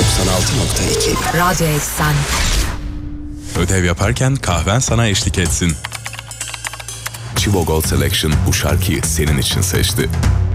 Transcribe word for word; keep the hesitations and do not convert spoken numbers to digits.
doksan altı nokta iki Radyo Eksen. Ödev yaparken kahven sana eşlik etsin. Chivo Gold Selection bu şarkıyı senin için seçti.